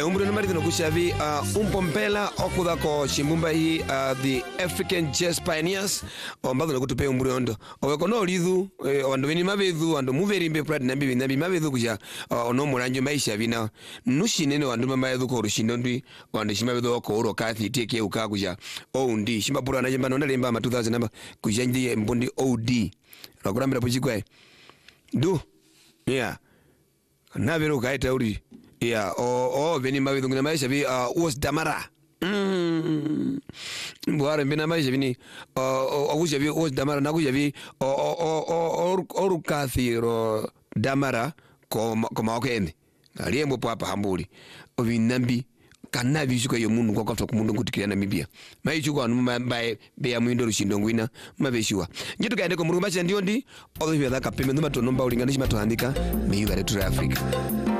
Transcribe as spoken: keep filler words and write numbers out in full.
umri numari no kushavi uh, umpompela okuda ko chimbumba hii uh, the African Jazz Pioneers ombazo no kutupe umri ondo oweko no lidhu eh, ondo bini mabedhu ando muverimbe pride nambi nambi mabedhu kuja uh, ono muranjo maisha vina nushine no ando mabedhu ko rushindo ndi ondo shimabedhu ko uro kathi teke uka kuja oundi shimbapura na jemba no ndalemba ma two thousand namba kuja ndi mbondi O D rakurambira pochikwe du yeah navero kaita uri yeah o o veni mabedhu ngina maisha vi uh, was damara mm mbware mbina maisha vini uh, akuja vi was damara nakuja vi o o o o kathiro damara ko ko okende aliembo papa hambuli ovinambi kana bishuka yo mundu kwakafta kumundu kutikira Namibia maichuko anu mbaye be ya mwindo rushindo ngwina mabeshiwa njitu kaende ko murumba cha ndio ndi ozo bya kapeme ndo matonomba ulinganisha matohandika miyu gare tu Africa.